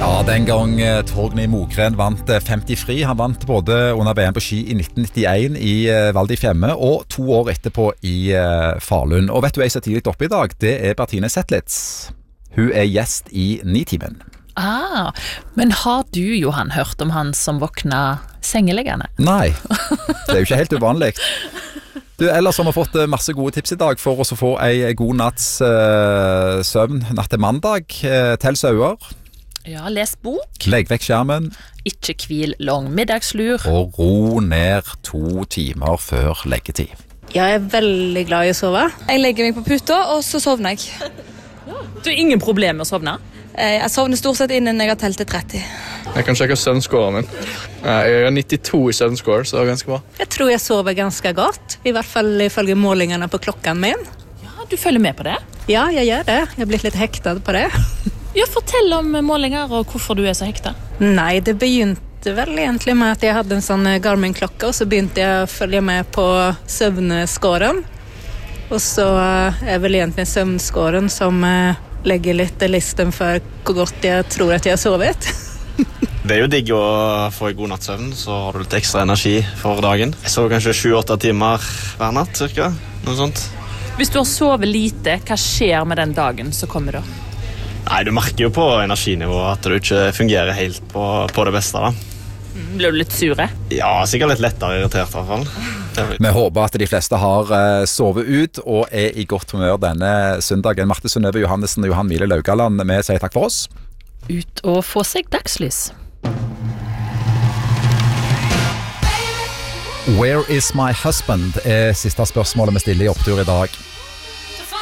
Ja, den gang Torgny Mogren vant 50 fri. Han vant både under VM på ski i 1991 i Val di Fiemme og 2 år etterpå i Falun. Og vet du jeg så tidlig oppe i dag? Det er Bertine Zetlitz. Hun er gjest i Nitimen. Men har du, Johan, hørt om han som våkna sengeliggende? Nei, det er jo ikke helt uvanlig. Du, ellers har vi fått masse gode tips i dag for oss å få en god natts søvn natt til mandag. Tell sauer. Ja, les bok. Legg vekk skjermen. Ikke hvil lang middagslur. Og ro ned 2 timer før leggetid. Jeg er veldig glad i å sove. Jeg legger meg på puta, og så sovner jeg. Du har ingen problemer med å sovne? Jeg sovner stort sett innen jeg har telt til 30. Jeg kan sjekke søvnscoren min. Jeg har 92 i søvnscore, så det er ganske bra. Jeg tror jeg sover ganske godt, i hvert fall ifølge målingene på klokken min. Ja, du følger med på det? Ja, jeg gjør det. Jeg er blitt litt hektet på det. Ja, fortell om målinger og hvorfor du er så hektet. Nei, det begynte vel egentlig med at jeg hadde en sånn Garmin-klokke, og så begynte jeg å følge med på søvnscoren. Og så er vel egentlig søvnscoren som legger litt listen for hvor godt jeg tror at jeg har sovet. Det er jo digg å få en god nattsøvn, så har du litt ekstra energi for dagen. Jeg sover kanskje 7-8 timer hver natt, cirka. Noe sånt. Hvis du har sovet lite, hva skjer med den dagen som kommer da? Nei, du merker jo på energinivået at du ikke fungerer helt på det beste, da. Blir du litt sure? Ja, sikkert litt lettere irritert i hvert fall. Vi håper at de fleste har sovet ut og er i godt humør denne søndagen. Marte Synnøve Johannessen og Johan Mile Laugaland, vi sier takk for oss. Ut og få seg dagslys. Where is my husband? Er siste spørsmålet vi stiller i opptur i dag.